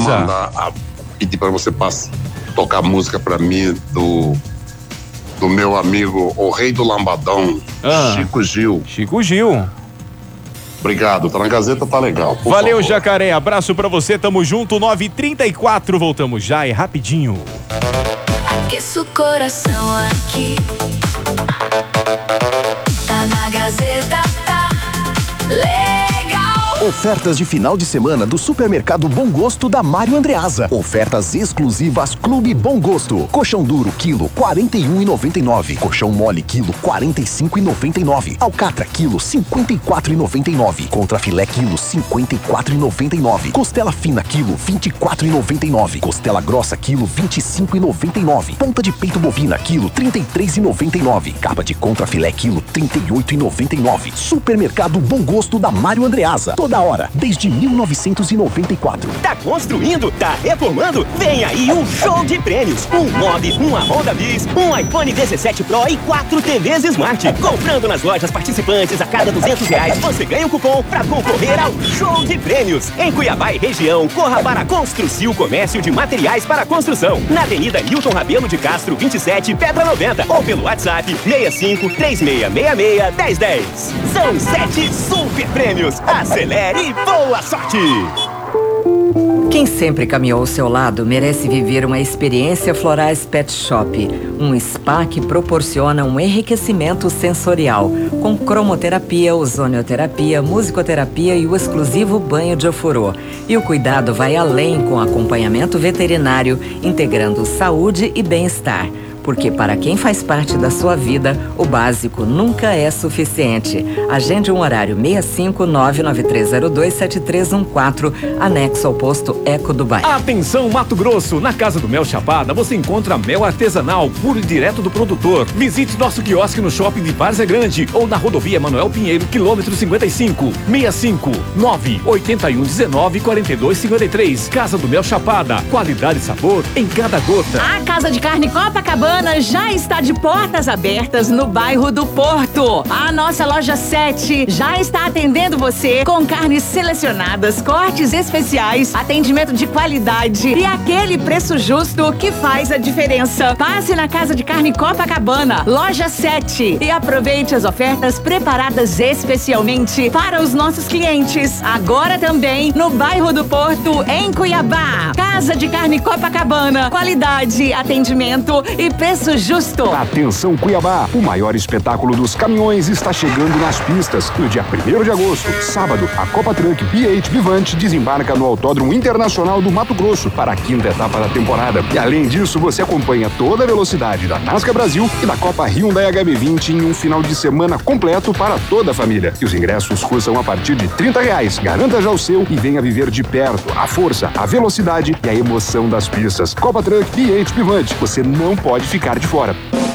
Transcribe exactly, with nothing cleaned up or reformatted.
mandar a, pedir para você passar, tocar música para mim do, do meu amigo, o Rei do Lambadão, ah, Chico Gil. Chico Gil. Obrigado, tá na Gazeta, tá legal. Valeu, favor. Jacaré. Abraço pra você, tamo junto. nove e trinta e quatro, voltamos já, é rapidinho. Aqueça o coração aqui. Tá na Gazeta, tá legal. Ofertas de final de semana do Supermercado Bom Gosto da Mário Andreasa. Ofertas exclusivas Clube Bom Gosto. Colchão duro, quilo, quarenta e um reais e noventa e nove centavos. Colchão mole, quilo, quarenta e cinco reais e noventa e nove centavos. Alcatra, quilo, cinquenta e quatro reais e noventa e nove centavos. Contrafilé, quilo, cinquenta e quatro reais e noventa e nove centavos. Costela fina, quilo, vinte e quatro reais e noventa e nove centavos. Costela grossa, quilo, vinte e cinco reais e noventa e nove centavos. Ponta de peito bovina, quilo, trinta e três reais e noventa e nove centavos. Capa de contrafilé, quilo, trinta e oito reais e noventa e nove centavos. Supermercado Bom Gosto da Mário Andreasa. Toda hora, desde mil novecentos e noventa e quatro. Tá construindo? Tá reformando? Vem aí um show de prêmios. Um Mob, uma Honda Bis, um iPhone dezessete Pro e quatro T Vs Smart. Comprando nas lojas participantes a cada duzentos reais, você ganha um cupom pra concorrer ao show de prêmios. Em Cuiabá e região, corra para Construcil Comércio de Materiais para Construção. Na Avenida Newton Rabelo de Castro, vinte e sete, Pedra noventa. Ou pelo WhatsApp seis cinco três seis seis seis, um zero um zero. São sete super prêmios. Acelere e boa sorte! Quem sempre caminhou ao seu lado merece viver uma experiência Florais Pet Shop, um spa que proporciona um enriquecimento sensorial, com cromoterapia, ozonioterapia, musicoterapia e o exclusivo banho de ofurô. E o cuidado vai além com acompanhamento veterinário, integrando saúde e bem-estar. Porque para quem faz parte da sua vida, o básico nunca é suficiente. Agende um horário seis cinco nove nove três zero dois sete três um quatro, anexo ao posto Eco Dubai. Atenção, Mato Grosso! Na Casa do Mel Chapada você encontra mel artesanal, puro e direto do produtor. Visite nosso quiosque no shopping de Várzea Grande ou na rodovia Manuel Pinheiro, quilômetro cinquenta e cinco. seis cinco nove oito um um nove quatro dois cinco três. Casa do Mel Chapada. Qualidade e sabor em cada gota. A Casa de Carne Copacabana já está de portas abertas no bairro do Porto. A nossa loja sete já está atendendo você com carnes selecionadas, cortes especiais, atendimento de qualidade e aquele preço justo que faz a diferença. Passe na Casa de Carne Copacabana, loja sete, e aproveite as ofertas preparadas especialmente para os nossos clientes. Agora também no bairro do Porto, em Cuiabá. Casa de Carne Copacabana, qualidade, atendimento e preço justo. Atenção, Cuiabá! O maior espetáculo dos caminhões está chegando nas pistas. No dia primeiro de agosto, sábado, a Copa Truck B H Vivante desembarca no Autódromo Internacional do Mato Grosso para a quinta etapa da temporada. E além disso, você acompanha toda a velocidade da NASCAR Brasil e da Copa Hyundai H B vinte em um final de semana completo para toda a família. E os ingressos custam a partir de trinta reais. Garanta já o seu e venha viver de perto a força, a velocidade e a emoção das pistas. Copa Truck B H Vivante. Você não pode ficar de fora.